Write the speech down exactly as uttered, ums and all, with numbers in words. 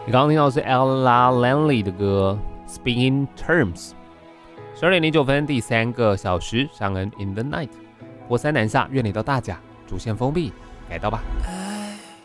你刚刚听到的是 Ella Langley 的歌 Speaking Terms。十二点零九分，第三个小时，尚恩 In the Night，波三南下，愿你到大甲，主线封闭，改道吧。